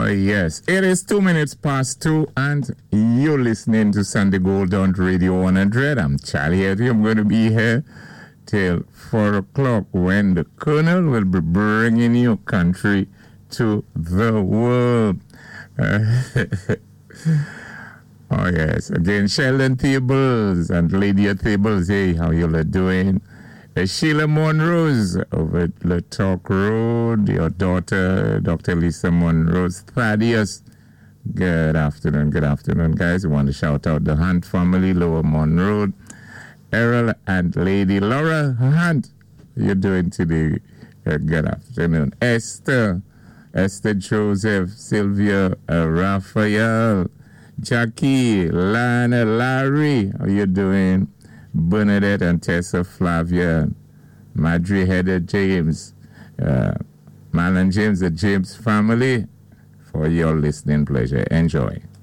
Yes. It is 2 minutes past 2, and you're listening to Sunday Gold on Radio 100. I'm Charlie Eddie. I'm going to be here till 4 o'clock when the Colonel will be bringing you country to the world. Oh, yes. Again, Sheldon Tables and Lydia Tables. Hey, how you all doing? Sheila Monrose over at Le Talk Road. Your daughter, Dr. Lisa Monrose. Thaddeus. Good afternoon, guys. I want to shout out the Hunt family, Lower Mon Road. Errol and Lady Laura Hunt. How you doing today? Good afternoon. Esther Joseph, Sylvia, Raphael, Jackie, Lana, Larry. How you doing? Bernadette and Tessa Flavia, Madry Heather James, Marlon James, the James family, for your listening pleasure. Enjoy.